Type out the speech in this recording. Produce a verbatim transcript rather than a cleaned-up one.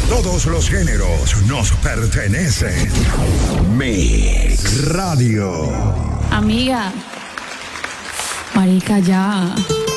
Todos los géneros nos pertenecen. Mix Radio. Amiga, marica, ya.